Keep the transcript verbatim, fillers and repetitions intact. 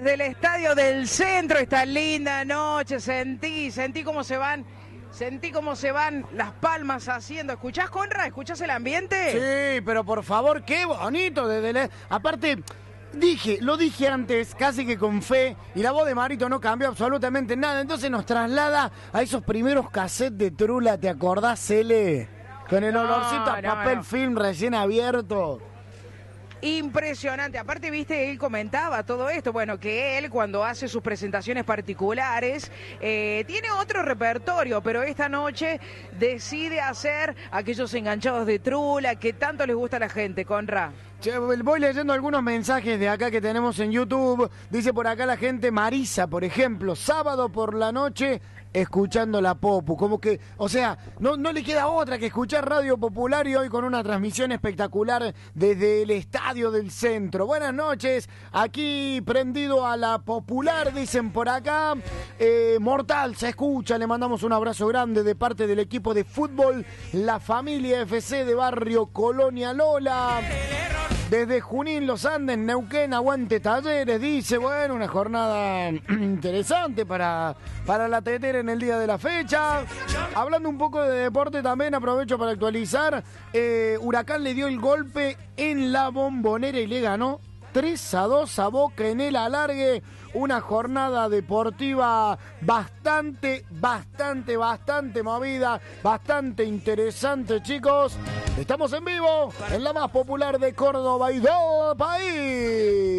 desde el Estadio del Centro, esta linda noche, sentí, sentí cómo se van, sentí cómo se van las palmas haciendo. ¿Escuchás, Conra? ¿Escuchás el ambiente? Sí, pero por favor, qué bonito. Desde la... Aparte, dije, lo dije antes, casi que con fe, y la voz de Marito no cambió absolutamente nada. Entonces nos traslada a esos primeros cassettes de Trula, ¿te acordás, Cele? Con el No, olorcito a no, papel no. film recién abierto. Impresionante. Aparte, viste, él comentaba todo esto. Bueno, que él cuando hace sus presentaciones particulares eh, tiene otro repertorio, pero esta noche decide hacer aquellos enganchados de Trula que tanto les gusta a la gente, Conra. Che, voy leyendo algunos mensajes de acá que tenemos en YouTube. Dice por acá la gente, Marisa, por ejemplo, sábado por la noche escuchando la Popu. Como que, o sea, no, no le queda otra que escuchar Radio Popular y hoy con una transmisión espectacular desde el Estadio del Centro. Buenas noches, aquí prendido a la Popular, dicen por acá. Eh, Mortal se escucha, le mandamos un abrazo grande de parte del equipo de fútbol, la familia F C de Barrio Colonia Lola. Desde Junín, Los Andes, Neuquén, aguante Talleres, dice, bueno, una jornada interesante para, para la tetera en el día de la fecha. Hablando un poco de deporte también, aprovecho para actualizar, eh, Huracán le dio el golpe en la Bombonera y le ganó tres a dos a Boca en el alargue. Una jornada deportiva bastante, bastante, bastante movida, bastante interesante, chicos. Estamos en vivo en la más popular de Córdoba y del país.